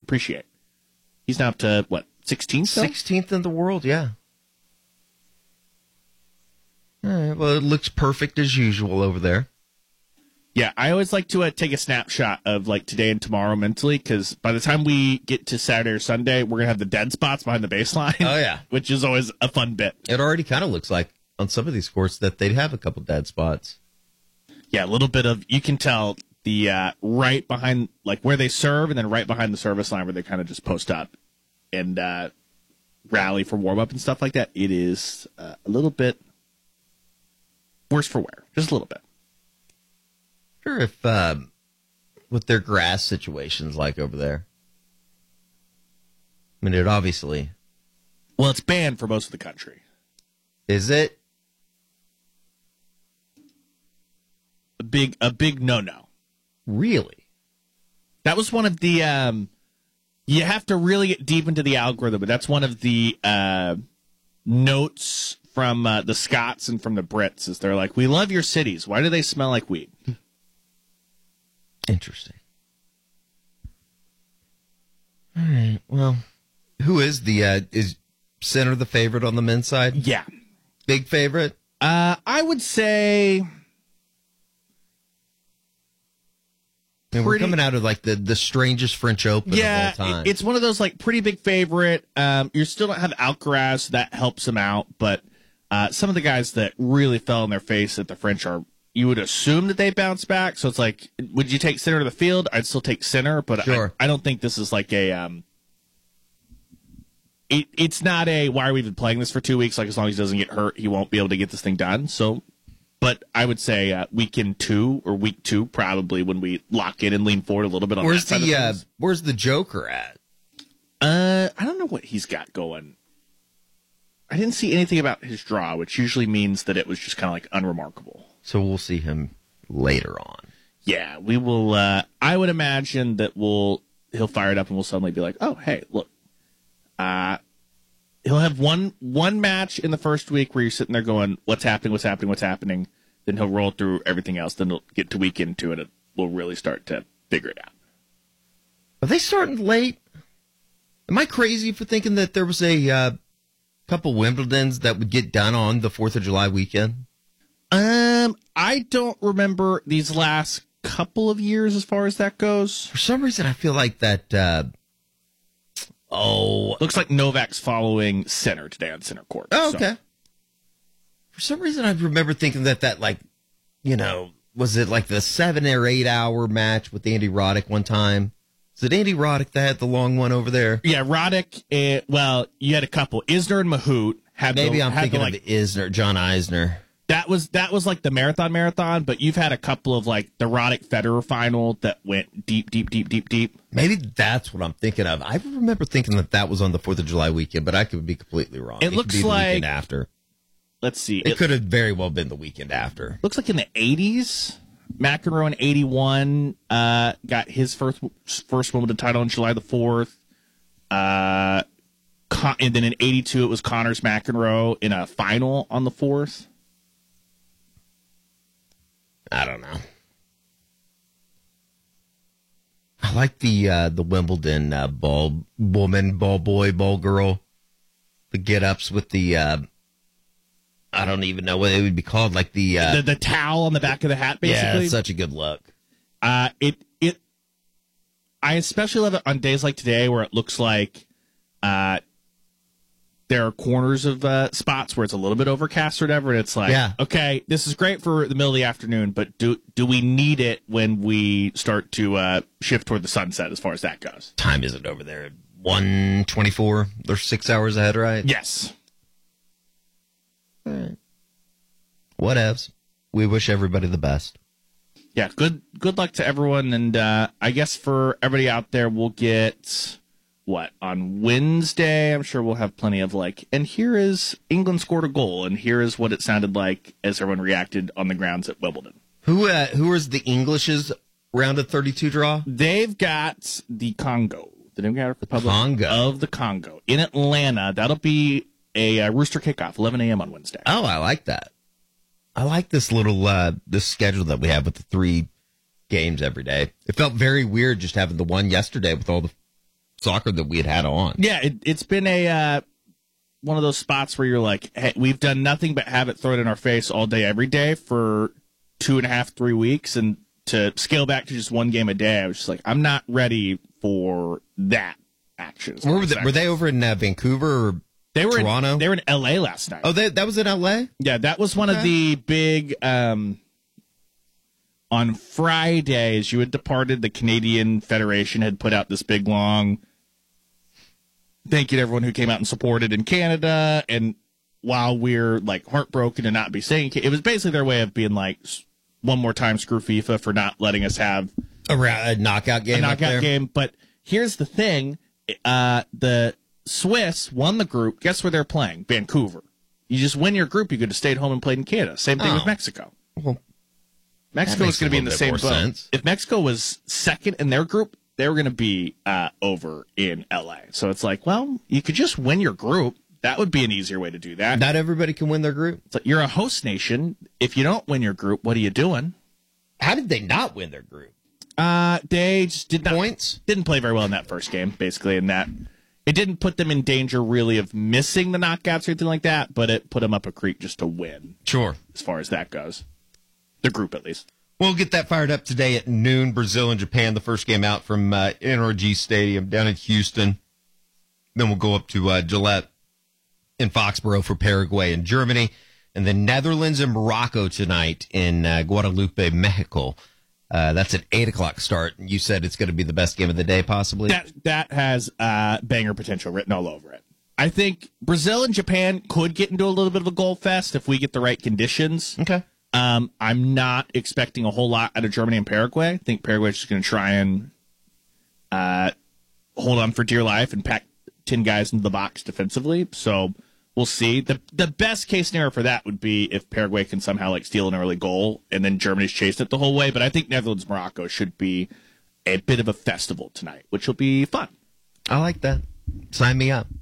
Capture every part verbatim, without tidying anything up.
appreciate. He's now up to, what, sixteenth? sixteenth in the world, yeah. All right, well, it looks perfect as usual over there. Yeah, I always like to uh, take a snapshot of like today and tomorrow mentally, because by the time we get to Saturday or Sunday, we're going to have the dead spots behind the baseline. Oh, yeah. Which is always a fun bit. It already kind of looks like on some of these courts that they'd have a couple dead spots. Yeah, a little bit of, you can tell the uh, right behind, like where they serve, and then right behind the service line where they kind of just post up and uh, rally for warm up and stuff like that. It is uh, a little bit worse for wear, just a little bit. Sure, if um, what their grass situation's like over there. I mean, it obviously. Well, it's banned for most of the country. Is it? A big, a big no-no. Really? That was one of the. Um, you have to really get deep into the algorithm, but that's one of the uh, notes from uh, the Scots and from the Brits. Is they're like, we love your cities. Why do they smell like weed? Interesting. All right. Well, who is the uh, is Center the favorite on the men's side? Yeah, big favorite. Uh, I would say. I mean, we're coming out of like the, the strangest French Open yeah, of all time. It, it's one of those like pretty big favorite. Um, you still don't have Alcaraz, that helps him out, but uh, some of the guys that really fell on their face at the French are. You would assume that they bounce back, so it's like, would you take center to the field? I'd still take center, but sure. I, I don't think this is like a. Um, it, it's not a. Why are we even playing this for two weeks? Like as long as he doesn't get hurt, he won't be able to get this thing done. So, but I would say uh, weekend two or week two probably when we lock in and lean forward a little bit on. Where's that side the of uh, things. Where's the Joker at? Uh, I don't know what he's got going. I didn't see anything about his draw, which usually means that it was just kind of like unremarkable. So we'll see him later on. Yeah, we will. Uh, I would imagine that we'll he'll fire it up and we'll suddenly be like, oh, hey, look. Uh, he'll have one one match in the first week where you're sitting there going, what's happening, what's happening, what's happening. Then he'll roll through everything else. Then he'll get to weekend two and it will really start to figure it out. Are they starting late? Am I crazy for thinking that there was a uh, couple Wimbledons that would get done on the fourth of July weekend? Um, I don't remember these last couple of years as far as that goes. For some reason, I feel like that. Uh, oh, looks like Novak's following center today on center court. Oh, okay. So. For some reason, I remember thinking that that like, you know, was it like the seven or eight hour match with Andy Roddick one time? Is it Andy Roddick that had the long one over there? Yeah, Roddick. Uh, well, you had a couple. Isner and Mahut had. Maybe the, I'm had thinking the, like, of Isner, John Eisner. That was that was like the marathon marathon, but you've had a couple of like the Roddick Federer final that went deep, deep, deep, deep, deep. Maybe that's what I'm thinking of. I remember thinking that that was on the fourth of July weekend, but I could be completely wrong. It, it looks could be like the weekend after. Let's see. It, it could have very well been the weekend after. Looks like in the eighties, McEnroe in eighty-one uh, got his first first Wimbledon title on July the fourth. Uh, Con- and then in eighty-two, it was Connors McEnroe in a final on the fourth. I don't know. I like the uh, the Wimbledon uh, ball woman, ball boy, ball girl. The get ups with the uh, I don't even know what it would be called, like the uh, the the towel on the back of the hat, basically. Yeah, it's such a good look. Uh, it it. I especially love it on days like today where it looks like uh, there are corners of uh, spots where it's a little bit overcast or whatever, and it's like, yeah. okay, this is great for the middle of the afternoon, but do do we need it when we start to uh, shift toward the sunset as far as that goes? Time isn't over there. one twenty-four. They're six hours ahead, right? Yes. All right. Whatevs. We wish everybody the best. Yeah, good good luck to everyone, and uh, I guess for everybody out there, we'll get... What, on Wednesday, I'm sure we'll have plenty of like, and here is England scored a goal, and here is what it sounded like as everyone reacted on the grounds at Wimbledon. Who uh, who is the English's round of thirty-two draw? They've got the Congo, the Democratic Republic Congo. of the Congo in Atlanta. That'll be a uh, rooster kickoff, eleven a.m. on Wednesday. Oh, I like that. I like this little uh, this schedule that we have with the three games every day. It felt very weird just having the one yesterday with all the soccer that we had had on. Yeah, it, it's been a uh, one of those spots where you're like, hey, we've done nothing but have it thrown in our face all day, every day for two and a half, three weeks, and to scale back to just one game a day, I was just like, I'm not ready for that action. Where were they, were they over in uh, Vancouver or they were Toronto? In, they were in L A last night. Oh, they, that was in L A? Yeah, that was one okay. of the big. Um, on Friday, as you had departed, the Canadian Federation had put out this big long thank you to everyone who came out and supported in Canada. And while we're like heartbroken to not be saying it, was basically their way of being like, one more time, screw FIFA for not letting us have a, a knockout game. A knockout game. But here's the thing: uh, the Swiss won the group. Guess where they're playing? Vancouver. You just win your group, you could have stayed home and played in Canada. Same thing oh. with Mexico. Well, Mexico was going to be in the same boat. Sense. If Mexico was second in their group, they were going to be uh, over in L A. So it's like, well, you could just win your group. That would be an easier way to do that. Not everybody can win their group. So you're a host nation. If you don't win your group, what are you doing? How did they not win their group? Uh, they just did not points. Didn't play very well in that first game, basically. In that, it didn't put them in danger really of missing the knockouts or anything like that, but it put them up a creek just to win. Sure, as far as that goes, the group at least. We'll get that fired up today at noon. Brazil and Japan, the first game out from uh, N R G Stadium down in Houston. Then we'll go up to uh, Gillette in Foxborough for Paraguay and Germany, and then Netherlands and Morocco tonight in uh, Guadalupe, Mexico. Uh, that's an eight o'clock start. You said it's going to be the best game of the day, possibly. That that has uh, banger potential written all over it. I think Brazil and Japan could get into a little bit of a goal fest if we get the right conditions. Okay. Um, I'm not expecting a whole lot out of Germany and Paraguay. I think Paraguay's just going to try and uh, hold on for dear life and pack ten guys into the box defensively. So we'll see. The the best case scenario for that would be if Paraguay can somehow like steal an early goal and then Germany's chasing it the whole way. But I think Netherlands Morocco should be a bit of a festival tonight, which will be fun. I like that. Sign me up.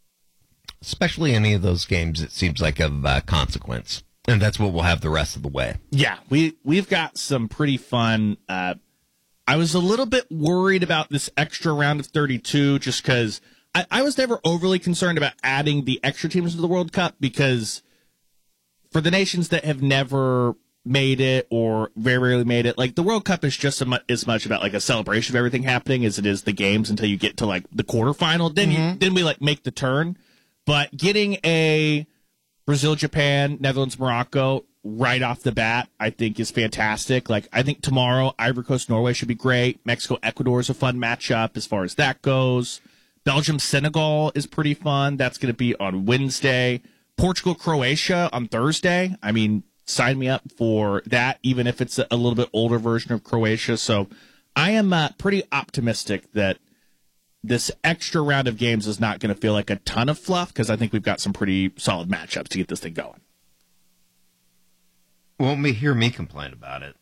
Especially any of those games, it seems like of uh, consequence. And that's what we'll have the rest of the way. Yeah, we, we've got some pretty fun. Uh, I was a little bit worried about this extra round of thirty-two just because I, I was never overly concerned about adding the extra teams to the World Cup because for the nations that have never made it or very rarely made it, like the World Cup is just mu- as much about like a celebration of everything happening as it is the games until you get to like the quarterfinal. Then, mm-hmm. you, then we like make the turn. But getting a Brazil, Japan, Netherlands, Morocco right off the bat, I think is fantastic. Like, I think tomorrow, Ivory Coast, Norway should be great. Mexico, Ecuador is a fun matchup as far as that goes. Belgium, Senegal is pretty fun. That's going to be on Wednesday. Portugal, Croatia on Thursday. I mean, sign me up for that, even if it's a, a little bit older version of Croatia. So I am uh, pretty optimistic that this extra round of games is not going to feel like a ton of fluff because I think we've got some pretty solid matchups to get this thing going. Won't me hear me complain about it?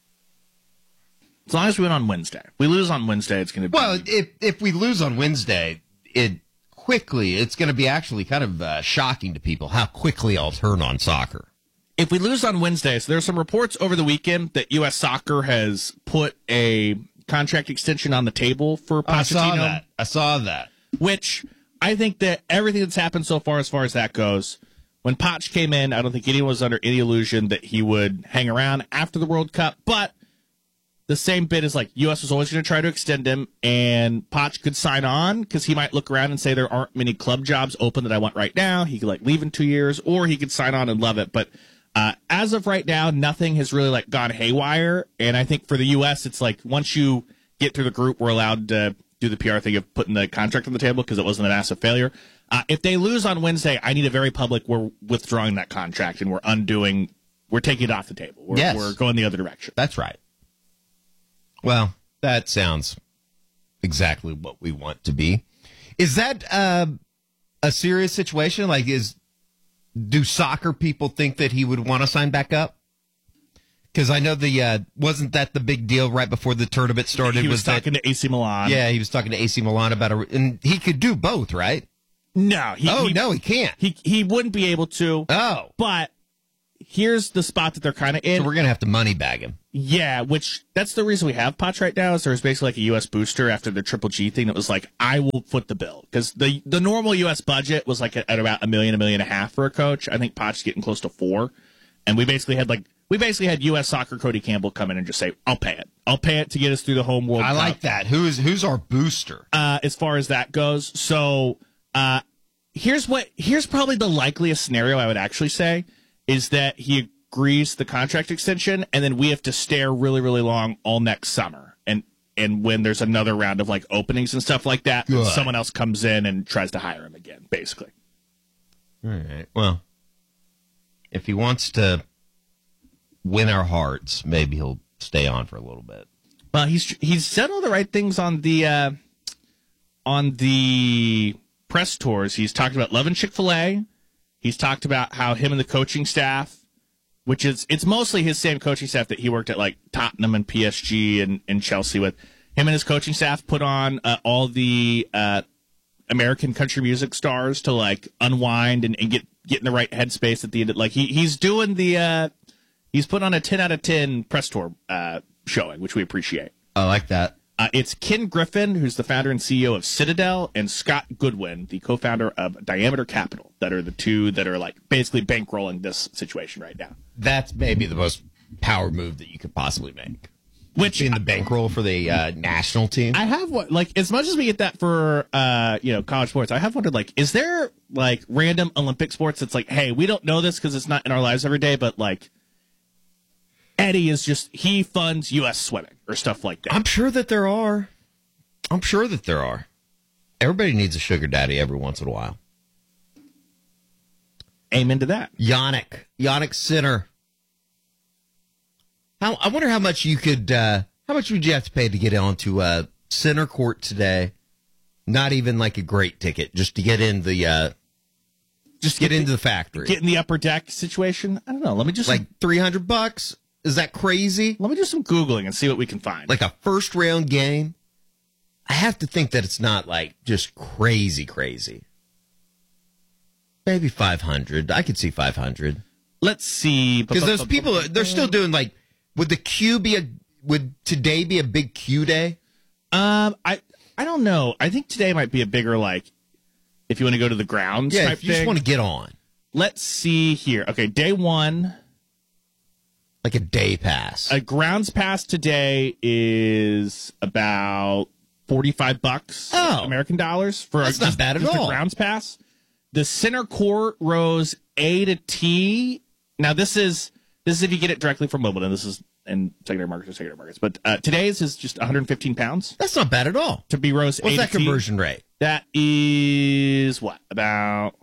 As long as we win on Wednesday. If we lose on Wednesday, it's going to be... Well, if if we lose on Wednesday, it quickly, it's going to be actually kind of uh, shocking to people how quickly I'll turn on soccer. If we lose on Wednesday, so there's some reports over the weekend that U S Soccer has put a contract extension on the table for Pochettino. I saw that. I saw that. Which I think that everything that's happened so far, as far as that goes, when Poch came in, I don't think anyone was under any illusion that he would hang around after the World Cup. But the same bit is like U S was always going to try to extend him, and Poch could sign on because he might look around and say there aren't many club jobs open that I want right now. He could like leave in two years, or he could sign on and love it. But Uh, as of right now, nothing has really like gone haywire, and I think for the U S, it's like once you get through the group, we're allowed to do the P R thing of putting the contract on the table because it wasn't a massive failure. Uh, if they lose on Wednesday, I need a very public, we're withdrawing that contract and we're undoing, we're taking it off the table. We're, yes. we're going the other direction. That's right. Well, that sounds exactly what we want to be. Is that uh, a serious situation? Like, is do soccer people think that he would want to sign back up? Because I know the uh, wasn't that the big deal right before the tournament started? He was, was talking that, to A C Milan. Yeah, he was talking to A C Milan about a, and he could do both, right? No. He, oh he, no, he can't. He he wouldn't be able to. Oh, but here's the spot that they're kind of in. So we're going to have to money bag him. Yeah, which that's the reason we have Potts right now is there's basically like a U S booster after the Triple G thing that was like, I will foot the bill. Because the the normal U S budget was like at, at about a million, a million and a half for a coach. I think Potts is getting close to four. And we basically had like, we basically had U S Soccer Cody Campbell come in and just say, I'll pay it. I'll pay it to get us through the home World I Cup. like that. Who is who's our booster? Uh, as far as that goes. So uh, here's what here's probably the likeliest scenario I would actually say is that he agrees the contract extension, and then we have to stare really, really long all next summer. And and when there's another round of like openings and stuff like that, Good. someone else comes in and tries to hire him again, basically. All right. Well, if he wants to win our hearts, maybe he'll stay on for a little bit. Well, he's he's said all the right things on the uh, on the press tours. He's talked about loving Chick-fil-A. He's talked about how him and the coaching staff, which is it's mostly his same coaching staff that he worked at like Tottenham and P S G and, and Chelsea with. Him and his coaching staff put on uh, all the uh, American country music stars to like unwind and, and get get in the right headspace at the end. Of, like he he's doing the uh, he's put on a ten out of ten press tour uh, showing, which we appreciate. I like that. Uh, it's Ken Griffin, who's the founder and C E O of Citadel, and Scott Goodwin, the co-founder of Diameter Capital, that are the two that are like basically bankrolling this situation right now. That's maybe the most power move that you could possibly make. Which in the bankroll for the uh, national team. I have what like as much as we get that for uh, you know college sports, I have wondered like is there like random Olympic sports that's like, hey, we don't know this because it's not in our lives every day, but like Eddie is just he funds U S swimming or stuff like that. I'm sure that there are. I'm sure that there are. Everybody needs a sugar daddy every once in a while. Amen to that. Yannick. Yannick Sinner. How, I wonder how much you could, uh, how much would you have to pay to get onto uh, Center Court today? Not even like a great ticket, just to get in the, uh, just get, get into the, the factory. Get in the upper deck situation? I don't know. Let me just. Like three hundred bucks? Is that crazy? Let me do some Googling and see what we can find. Like a first round game? I have to think that it's not like just crazy, crazy. Maybe five hundred. I could see five hundred. Let's see. Because those people, they're still doing like, would the Q be a, would today be a big Q day? Um, I, I don't know. I think today might be a bigger, like, if you want to go to the grounds yeah, type if you thing. just want to get on. Let's see here. Okay, day one. Like a day pass. A grounds pass today is about forty-five bucks oh, American dollars for that's a, not just, bad at just all. a grounds pass. The Center Court rows A to T. Now this is this is if you get it directly from Wimbledon. This is in secondary markets or secondary markets. But uh, today's is just one hundred fifteen pounds. That's not bad at all. To be rows What's A that to T. conversion rate? That is what about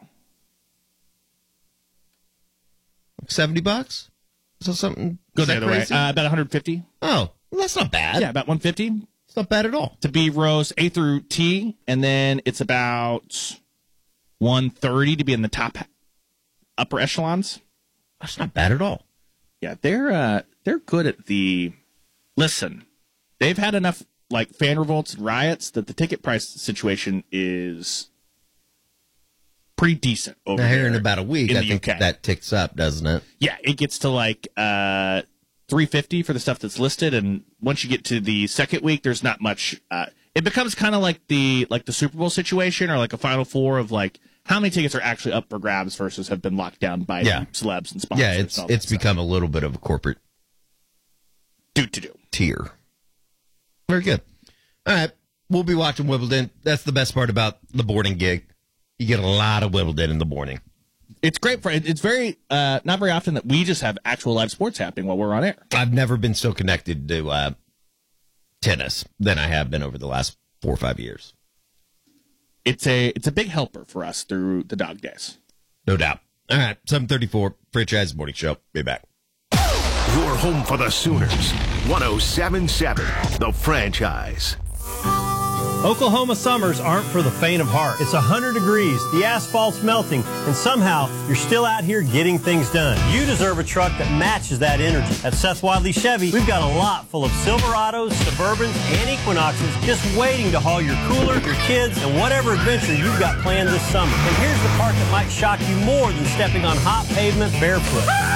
seventy bucks? So something go is the that other crazy? way. Uh, about one hundred fifty. Oh, well, that's not bad. Yeah, about one hundred fifty. It's not bad at all. To be rows A through T, and then it's about one hundred thirty to be in the top upper echelons. That's not bad at all. Yeah, they're uh, they're good at the. Listen, they've had enough like fan revolts and riots that the ticket price situation is pretty decent over now, there. here in about a week, in I the think U K. that ticks up, doesn't it? Yeah, it gets to like uh, three hundred fifty for the stuff that's listed, and once you get to the second week, there's not much. Uh, it becomes kind of like the like the Super Bowl situation, or like a Final Four of like how many tickets are actually up for grabs versus have been locked down by Yeah. celebs and sponsors. Yeah, it's and it's become a little bit of a corporate do to do tier. Very good. All right, we'll be watching Wimbledon. That's the best part about the boarding gig. You get a lot of Wimbledon in the morning. It's great for it's very uh, not very often that we just have actual live sports happening while we're on air. I've never been so connected to uh, tennis than I have been over the last four or five years. It's a it's a big helper for us through the dog days. No doubt. All right, seven thirty-four, Franchise Morning Show. Be back. Your home for the Sooners. one oh seven point seven, The Franchise. Oklahoma summers aren't for the faint of heart. It's one hundred degrees, the asphalt's melting, and somehow you're still out here getting things done. You deserve a truck that matches that energy. At Seth Wadley Chevy, we've got a lot full of Silverados, Suburbans, and Equinoxes just waiting to haul your cooler, your kids, and whatever adventure you've got planned this summer. And here's the part that might shock you more than stepping on hot pavement barefoot. The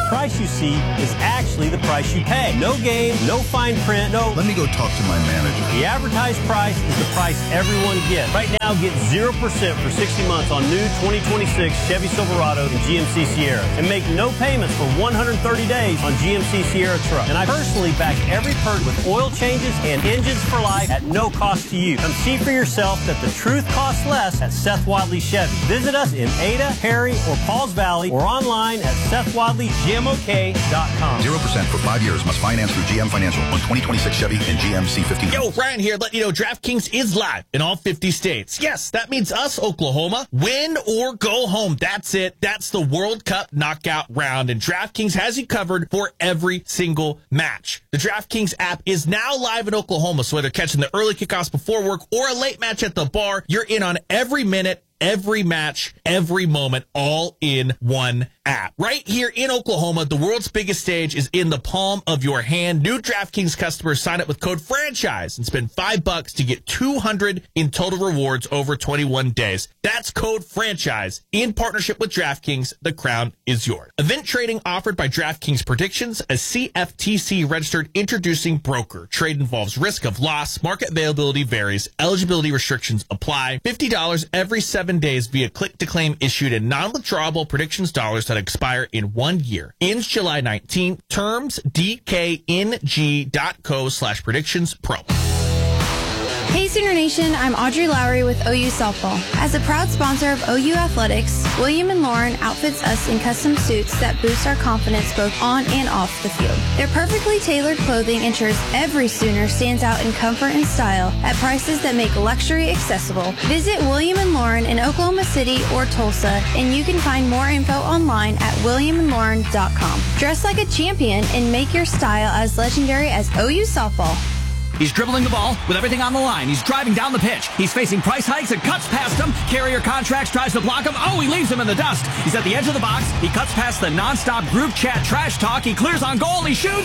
price you see is actually the price you pay. No game, no fine print, no... Let me go talk to my manager. The advertised price is the price everyone gets. Right now, get zero percent for sixty months on new twenty twenty-six Chevy Silverado and G M C Sierra. And make no payments for one hundred thirty days on G M C Sierra truck. And I personally back every perk with oil changes and engines for life at no cost to you. Come see for yourself that the truth costs less at Seth Wadley Chevy. Visit us in Ada, Perry, or Pauls Valley or online at Seth Wadley G M O K dot com. zero percent for five years. Must finance through G M Financial on twenty twenty-six Chevy and G M C fifteen. Yo, Ryan here, letting you know DraftKings is live in all fifty states. Yes, that means us, Oklahoma. Win or go home. That's it. That's the World Cup knockout round, and DraftKings has you covered for every single match. The DraftKings app is now live in Oklahoma, so whether catching the early kickoffs before work or a late match at the bar, you're in on every minute, every match, every moment, all in one app. Right here in Oklahoma, the world's biggest stage is in the palm of your hand. New DraftKings customers sign up with code FRANCHISE and spend five bucks to get two hundred in total rewards over twenty-one days. That's code FRANCHISE in partnership with DraftKings. The crown is yours. Event trading offered by DraftKings Predictions, a C F T C registered introducing broker. Trade involves risk of loss. Market availability varies. Eligibility restrictions apply. fifty dollars every seven days via click to claim issued in non-withdrawable predictions dollars that expire in one year. Ends July nineteenth. Terms D K N G dot co slash predictions pro. Hey Sooner Nation, I'm Audrey Lowry with O U Softball. As a proud sponsor of O U Athletics, William and Lauren outfits us in custom suits that boost our confidence both on and off the field. Their perfectly tailored clothing ensures every Sooner stands out in comfort and style at prices that make luxury accessible. Visit William and Lauren in Oklahoma City or Tulsa, and you can find more info online at william and lauren dot com. Dress like a champion and make your style as legendary as O U Softball. He's dribbling the ball with everything on the line. He's driving down the pitch. He's facing price hikes and cuts past him. Carrier Contracts tries to block him. Oh, he leaves him in the dust. He's at the edge of the box. He cuts past the nonstop group chat trash talk. He clears on goal. He shoots.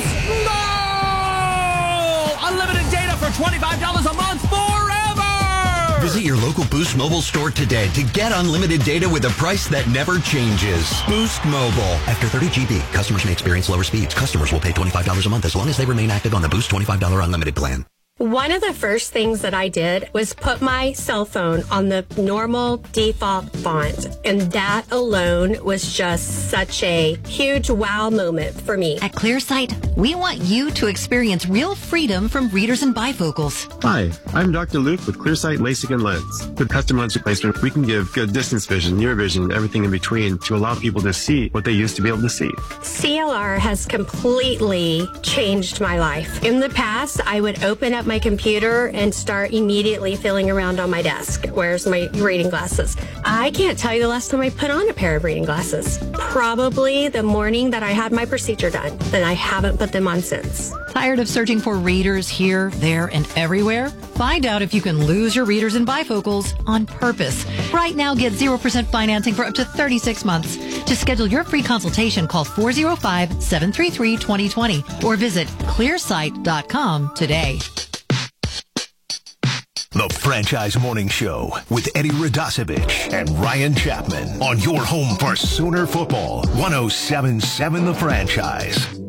No! Unlimited data for twenty-five dollars a month forever! Visit your local Boost Mobile store today to get unlimited data with a price that never changes. Boost Mobile. After thirty gigabytes, customers may experience lower speeds. Customers will pay twenty-five dollars a month as long as they remain active on the Boost twenty-five dollars unlimited plan. One of the first things that I did was put my cell phone on the normal default font, and that alone was just such a huge wow moment for me. At ClearSight, we want you to experience real freedom from readers and bifocals. Hi, I'm Doctor Luke with ClearSight LASIK and Lens. With custom lens replacement, we can give good distance vision, near vision, everything in between to allow people to see what they used to be able to see. C L R has completely changed my life. In the past, I would open up my computer and start immediately feeling around on my desk. Where's my reading glasses? I can't tell you the last time I put on a pair of reading glasses. Probably the morning that I had my procedure done. Then I haven't put them on since. Tired of searching for readers here, there, and everywhere? Find out if you can lose your readers and bifocals on purpose. Right now, get zero percent financing for up to thirty-six months. To schedule your free consultation, call four oh five, seven three three, two oh two oh or visit clear sight dot com today. The Franchise Morning Show with Eddie Radosevich and Ryan Chapman on your home for Sooner football. one oh seven point seven The Franchise.